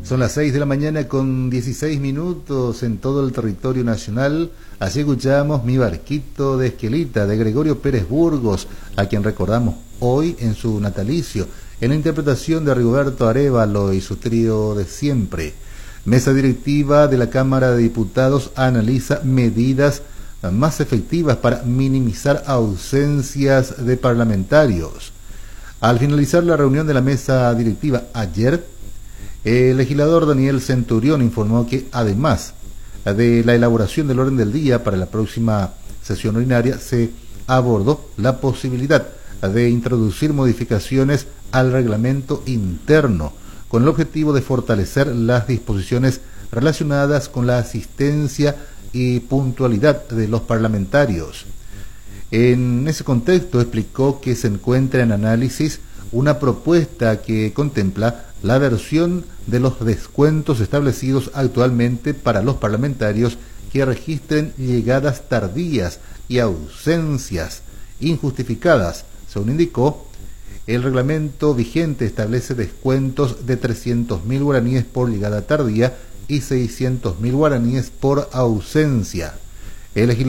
Son las 6 de la mañana con 16 minutos en todo el territorio nacional. Así escuchamos Mi Barquito de Esquelita, de Gregorio Pérez Burgos, a quien recordamos hoy en su natalicio, en la interpretación de Rigoberto Arévalo y su trío de siempre. Mesa directiva de la Cámara de Diputados analiza medidas más efectivas para minimizar ausencias de parlamentarios. Al finalizar la reunión de la mesa directiva ayer, el legislador Daniel Centurión informó que además de la elaboración del orden del día para la próxima sesión ordinaria, se abordó la posibilidad de introducir modificaciones al reglamento interno con el objetivo de fortalecer las disposiciones relacionadas con la asistencia y puntualidad de los parlamentarios. En ese contexto explicó que se encuentra en análisis una propuesta que contempla la versión de los descuentos establecidos actualmente para los parlamentarios que registren llegadas tardías y ausencias injustificadas. Según indicó, el reglamento vigente establece descuentos de 300.000 guaraníes por llegada tardía y 600.000 guaraníes por ausencia. El